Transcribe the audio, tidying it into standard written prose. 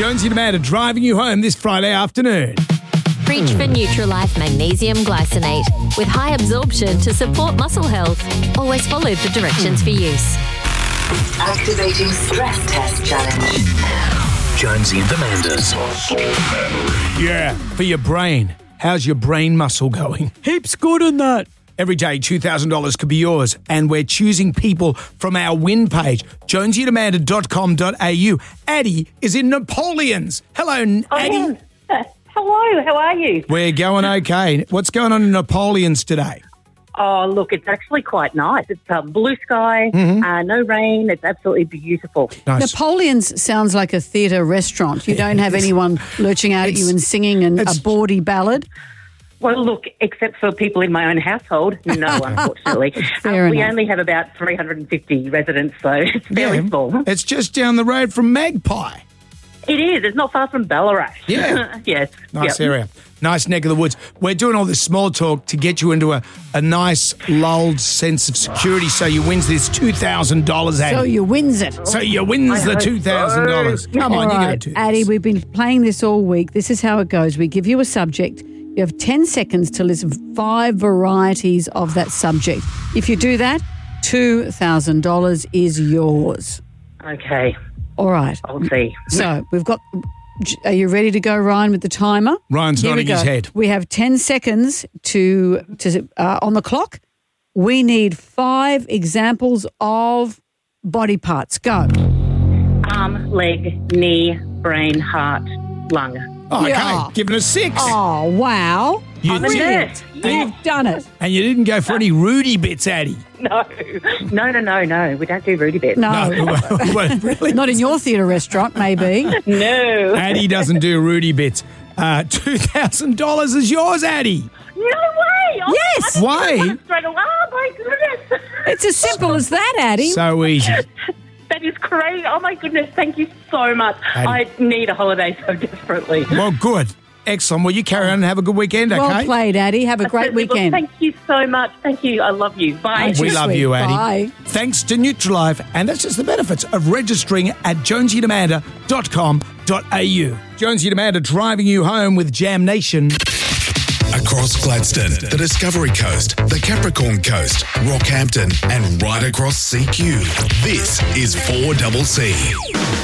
Jonesy and Amanda driving you home this Friday afternoon. Reach for Nutrilife Magnesium Glycinate with high absorption to support muscle health. Always follow the directions for use. Activating stress test challenge. Jonesy and Amanda's. Yeah, for your brain. How's your brain muscle going? Heaps good in that. Every day, $2,000 could be yours, and we're choosing people from our win page, jonesyandamanda.com.au. Addie is in Napoleon's. Hello, Addie. Hello, how are you? We're going okay. What's going on in Napoleon's today? Oh, look, it's actually quite nice. It's blue sky, no rain. It's absolutely beautiful. Nice. Napoleon's sounds like a theatre restaurant. You don't have anyone lurching out at you and singing a bawdy ballad. Well, look, except for people in my own household, no, unfortunately. Fair we enough. only have about 350 residents, so it's very small. It's just down the road from Magpie. It is. It's not far from Ballarat. Yeah. Yes. Nice Yep. area. Nice neck of the woods. We're doing all this small talk to get you into a nice, lulled sense of security so you wins this $2,000, Addie. So you wins it. So you wins the $2,000. Come on, All you right, got to do this. Addie, we've been playing this all week. This is how it goes. We give you a subject. You have 10 seconds to list 5 varieties of that subject. If you do that, $2,000 is yours. Okay. All right. I'll see. So we've got... Are you ready to go, Ryan, with the timer? Ryan's Here we nodding his go. head. We have 10 seconds to on the clock. We need 5 examples of body parts. Go. Arm, leg, knee, brain, heart, lung. Oh, okay. Yeah. Giving us 6. Oh, wow. You I'm a did. nurse. You've done it. And you didn't go for any Rudy bits, Addie. No. We don't do Rudy bits. No. Really? Not in your theatre restaurant, maybe. No. Addie doesn't do Rudy bits. $2,000 is yours, Addie. No way! Oh, Yes. Why? Straight away. Oh, my goodness. It's as simple as that, Addie. So easy. That is crazy. Oh, my goodness. Thank you so much. Addie. I need a holiday so desperately. Well, good. Excellent. Well, you carry on and have a good weekend, okay? Well played, Addie. Have a great Well, weekend. thank you so much. Thank you. I love you. Bye. Aren't We you love sweet? you, Addie. Bye. Thanks to Nutrilife, and that's just the benefits of registering at jonesyandamanda.com.au. Jonesy and Amanda driving you home with Jam Nation. Across Gladstone, the Discovery Coast, the Capricorn Coast, Rockhampton, and right across CQ. This is 4CC.